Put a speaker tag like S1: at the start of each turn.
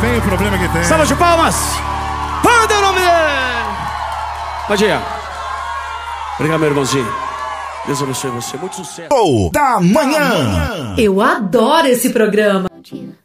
S1: bem o problema que tem.
S2: Salva de palmas. Panda é o nome dele. Pode ir. Obrigado, meu irmãozinho. Deus abençoe você. Muito sucesso.
S3: Da manhã.
S4: Eu adoro esse programa.